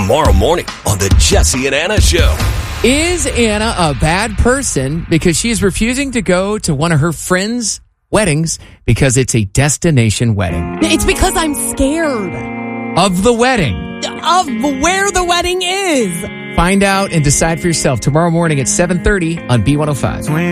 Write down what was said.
Tomorrow morning on the Jesse and Anna Show. Is Anna a bad person because she's refusing to go to one of her friends' weddings because it's a destination wedding? It's because I'm scared Of the wedding. of where the wedding is. Find out and decide for yourself tomorrow morning at 7:30 on B105.